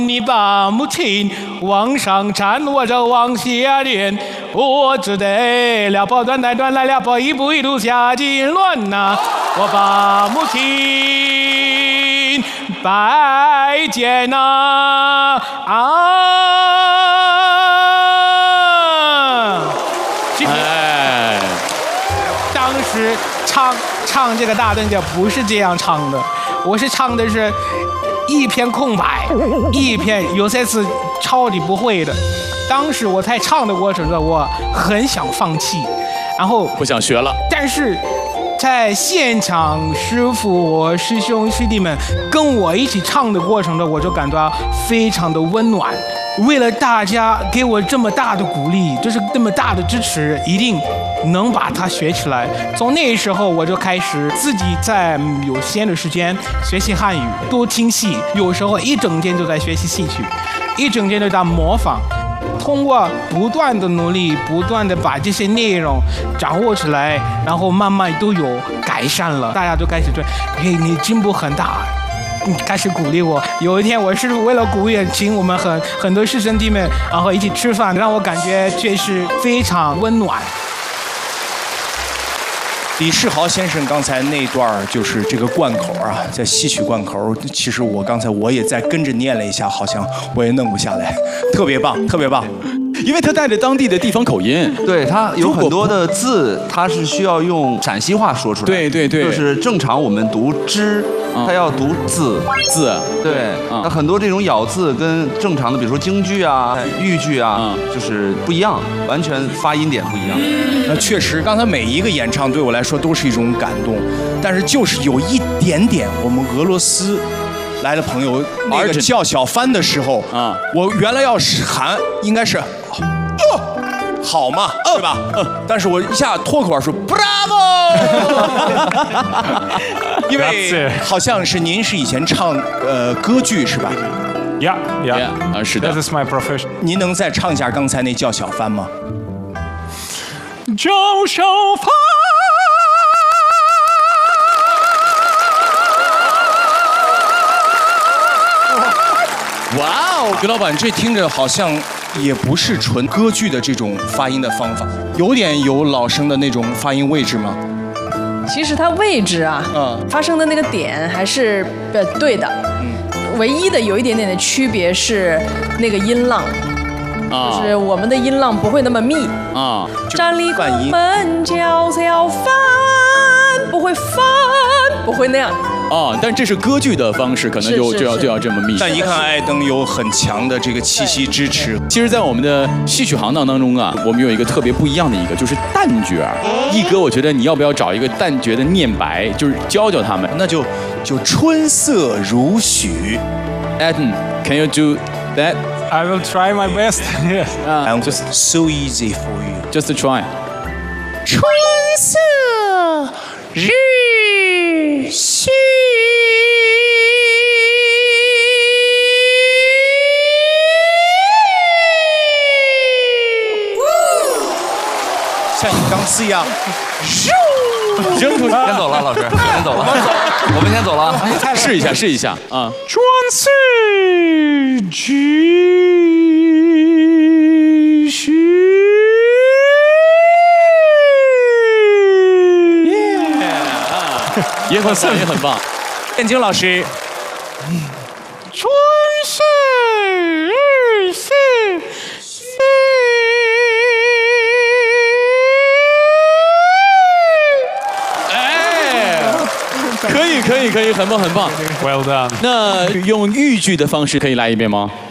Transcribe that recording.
你把母亲往上搀，我就往下连，我只得了跑断带断来了跑，一步一路下金乱呐。我把母亲拜见呐当时唱这个大灯脚不是这样唱的，我是唱的是一片空白，一片有些词超级不会的。当时我在唱的过程中，我很想放弃，然后不想学了。 但是在现场，师傅、师兄、师弟们跟我一起唱的过程中，我就感到非常的温暖。为了大家给我这么大的鼓励，就是这么大的支持，一定能把它学起来。从那时候我就开始自己在有闲的时间学习汉语，多听戏，有时候一整天就在学习戏曲，一整天都在模仿。通过不断的努力，不断的把这些内容掌握起来，然后慢慢都有改善了。大家都开始说：“嘿，你进步很大。”开始鼓励我。有一天，我师傅为了鼓励，请我们很多师兄弟们，然后一起吃饭，让我感觉确实非常温暖。 李世豪先生刚才那段就是这个贯口啊，在戏曲贯口，其实我刚才也在跟着念了一下，好像我也弄不下来，特别棒，特别棒。 因为他带着当地的地方口音， 对他有很多的字，他是需要用陕西话说出来。 对对对， 就是正常我们读之，他要读字。对，那很多这种咬字跟正常的，比如说京剧啊、豫剧啊，就是不一样，完全发音点不一样。 那确实，刚才每一个演唱对我来说都是一种感动，但是就是有一点点我们俄罗斯来的朋友那个叫小帆的时候啊，我原来要是喊应该是好嘛，对吧？但是我一下脱口而出 Bravo， 因为好像是您是以前唱歌剧是吧 ？Yeah， 啊，是的。 This is my profession。 您能再唱一下刚才那叫小帆吗？ 叫小帆。 哇哦，徐老板，这听着好像也不是纯歌剧的这种发音的方法，有点有老生的那种发音位置吗？ 其实它位置啊，发声的那个点还是对的，唯一的有一点点的区别是那个音浪，就是我们的音浪不会那么密啊。站立关门叫小帆，不会翻，不会那样。 但这是歌剧的方式，可能就要这么密。 但一看艾登有很强的这个气息支持。 其实，在我们的戏曲行当当中啊，我们有一个特别不一样的一个，就是旦角。一哥，我觉得你要不要找一个旦角的念白，就是教他们？ 那就春色如许。 Adam, can you do that? I will try my best. Yes. I'm just so easy for you. Just try. 春色日许。 像你钢丝一样， 扔出去， 先走了，老师，先走了，我们先走了， 试一下啊。 春色日许。 也很棒。 燕京老师， 春色日许。 可以，很棒。 Well done。 那用豫剧的方式可以来一遍吗？